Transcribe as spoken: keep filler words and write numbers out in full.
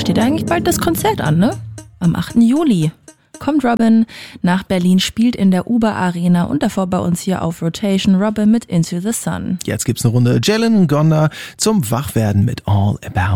steht eigentlich bald das Konzert an, ne? Am achten Juli. Kommt Robin nach Berlin, spielt in der Uber Arena und davor bei uns hier auf Rotation Robin mit Into the Sun. Jetzt gibt's eine Runde Jalen Gonda zum Wachwerden mit All About